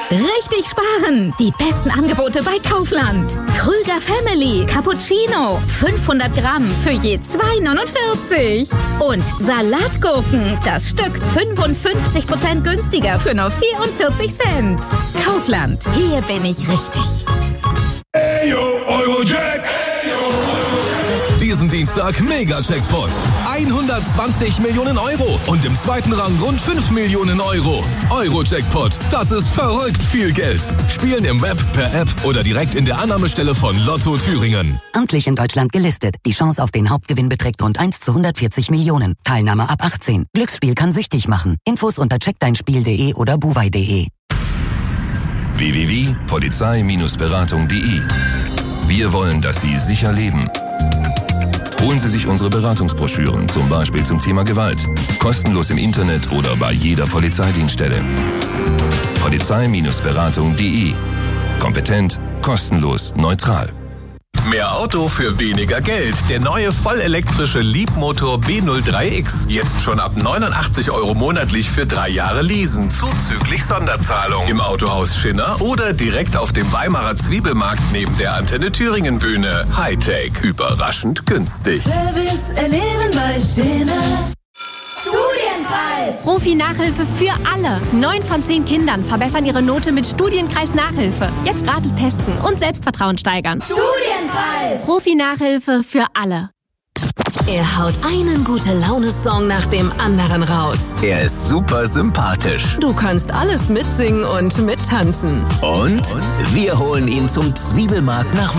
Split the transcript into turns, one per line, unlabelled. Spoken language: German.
Richtig sparen! Die besten Angebote bei Kaufland. Krüger Family Cappuccino 500 Gramm für je 2,49. Und Salatgurken, das Stück 55% günstiger für nur 44 Cent. Kaufland, hier bin ich richtig.
Eurojack.
Diesen Dienstag Mega-Jackpot. 120 Millionen Euro und im zweiten Rang rund 5 Millionen Euro. Euro-Jackpot, das ist verrückt viel Geld. Spielen im Web, per App oder direkt in der Annahmestelle von Lotto Thüringen.
Amtlich in Deutschland gelistet. Die Chance auf den Hauptgewinn beträgt rund 1 zu 140 Millionen. Teilnahme ab 18. Glücksspiel kann süchtig machen. Infos unter checkdeinspiel.de oder buwei.de.
www.polizei-beratung.de. Wir wollen, dass Sie sicher leben. Holen Sie sich unsere Beratungsbroschüren, zum Beispiel zum Thema Gewalt. Kostenlos im Internet oder bei jeder Polizeidienststelle. Polizei-beratung.de. Kompetent, kostenlos, neutral.
Mehr Auto für weniger Geld. Der neue vollelektrische Leapmotor B03X. Jetzt schon ab 89 € monatlich für 3 Jahre leasen. Zuzüglich Sonderzahlung. Im Autohaus Schinner oder direkt auf dem Weimarer Zwiebelmarkt neben der Antenne Thüringen Bühne. Hightech. Überraschend günstig.
Service erleben bei Schinner.
Studienkreis! Profi-Nachhilfe für alle. 9 von 10 Kindern verbessern ihre Note mit Studienkreis-Nachhilfe. Jetzt gratis testen und Selbstvertrauen steigern.
Studienkreis!
Profi-Nachhilfe für alle.
Er haut einen Gute-Laune-Song nach dem anderen raus.
Er ist super sympathisch.
Du kannst alles mitsingen und mittanzen.
Und wir holen ihn zum Zwiebelmarkt nach